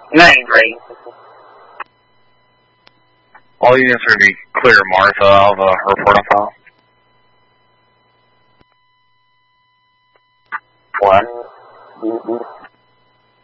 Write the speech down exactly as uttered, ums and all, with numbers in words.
nine three. All units are going to be clear, Martha. I'll have a report on file. One.